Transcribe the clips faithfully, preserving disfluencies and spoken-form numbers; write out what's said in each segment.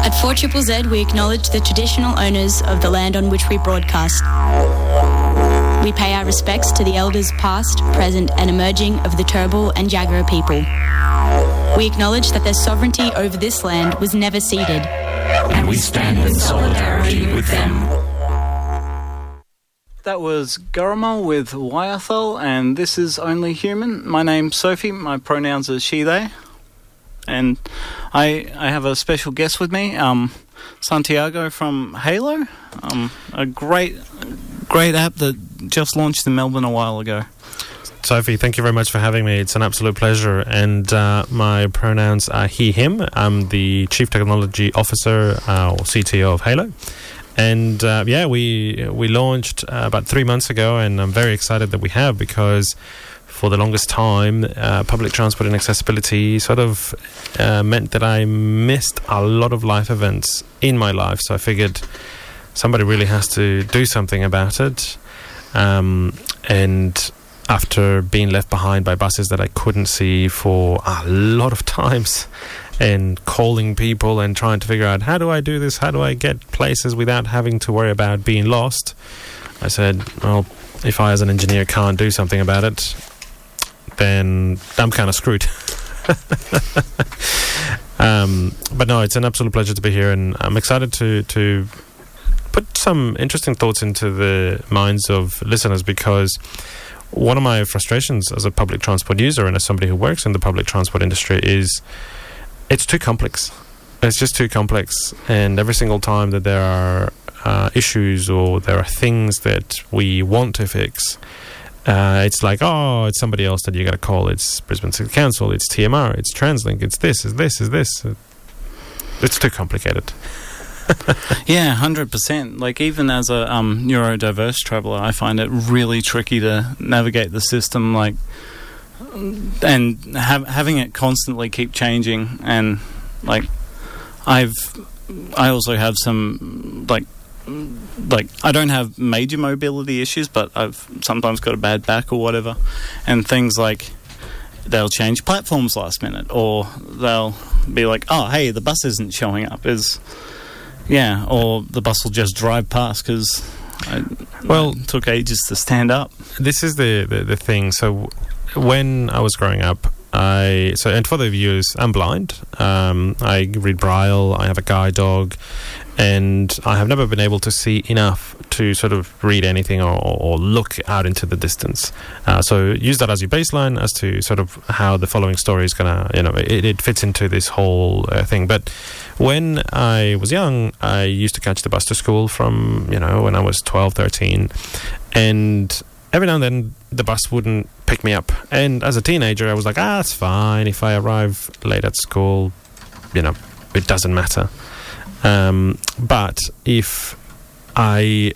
At four Z Z Z, we acknowledge the traditional owners of the land on which we broadcast. We pay our respects to the elders past, present and emerging of the Turrbal and Jagera people. We acknowledge that their sovereignty over this land was never ceded. And we stand in solidarity with them. That was Gurrumul with Wyathal, and this is Only Human. My name's Sophie, my pronouns are she, they. And I I have a special guest with me, um, Santiago from Halo, um, a great, great app that just launched in Melbourne a while ago. Sophie, thank you very much for having me. It's an absolute pleasure. And uh, my pronouns are he, him. I'm the Chief Technology Officer uh, or C T O of Halo. And uh, yeah, we we launched uh, about three months ago, and I'm very excited that we have, because for the longest time, uh, public transport and accessibility sort of uh, meant that I missed a lot of life events in my life. So I figured somebody really has to do something about it. Um, and after being left behind by buses that I couldn't see for a lot of times, and calling people and trying to figure out, how do I do this? How do I get places without having to worry about being lost? I said, well, if I as an engineer can't do something about it, then I'm kind of screwed. um, but no, it's an absolute pleasure to be here, and I'm excited to, to put some interesting thoughts into the minds of listeners, because one of my frustrations as a public transport user and as somebody who works in the public transport industry is it's too complex. It's just too complex, and every single time that there are uh, issues or there are things that we want to fix, Uh, it's like, oh, it's somebody else that you got to call. It's Brisbane City Council, it's T M R, it's TransLink, it's this, it's this, it's this. It's too complicated. Yeah, one hundred percent. Like, even as a um, neurodiverse traveller, I find it really tricky to navigate the system, like, and have, having it constantly keep changing. And, like, I've, I also have some, like, like I don't have major mobility issues, but I've sometimes got a bad back or whatever, and things like they'll change platforms last minute, or they'll be like, oh, hey, the bus isn't showing up, is yeah, or the bus will just drive past because well it took ages to stand up. This is the, the, the thing. So when I was growing up, I so and for the viewers, I'm blind. Um, I read Braille. I have a guide dog, and I have never been able to see enough to sort of read anything or, or look out into the distance. Uh, so use that as your baseline as to sort of how the following story is gonna, you know, it, it fits into this whole uh, thing. But when I was young, I used to catch the bus to school from, you know, when I was twelve, thirteen, and every now and then the bus wouldn't pick me up. And as a teenager, I was like, ah, it's fine. If I arrive late at school, you know, it doesn't matter. Um, but if I...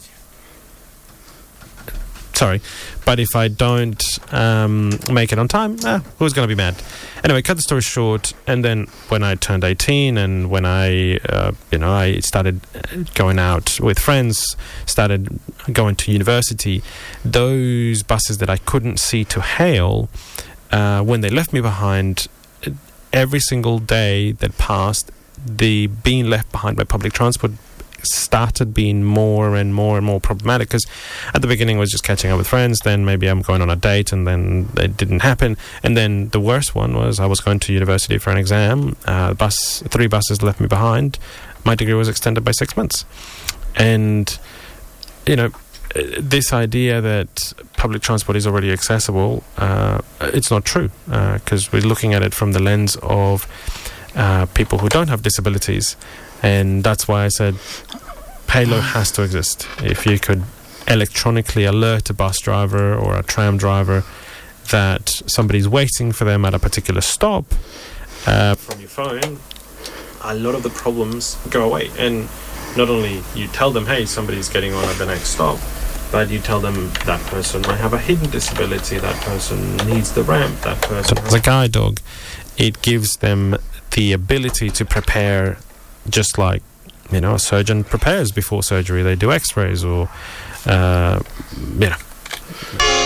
Sorry. But if I don't um, make it on time, eh, who's going to be mad? Anyway, cut the story short, and then when I turned eighteen and when I, uh, you know, I started going out with friends, started going to university, those buses that I couldn't see to hail, uh, when they left me behind, every single day that passed, the being left behind by public transport started being more and more and more problematic, because at the beginning I was just catching up with friends, then maybe I'm going on a date and then it didn't happen, and then the worst one was I was going to university for an exam, uh, bus three buses left me behind, my degree was extended by six months. And you know, this idea that public transport is already accessible, uh, it's not true, because uh, we're looking at it from the lens of uh, people who don't have disabilities. And that's why I said Halo has to exist. If you could electronically alert a bus driver or a tram driver that somebody's waiting for them at a particular stop uh, from your phone, a lot of the problems go away. And not only you tell them, hey, somebody's getting on at the next stop, but you tell them that person might have a hidden disability, that person needs the ramp, that person... So as a guide dog, it gives them the ability to prepare, just like, you know, a surgeon prepares before surgery. They do x-rays or, uh, you know,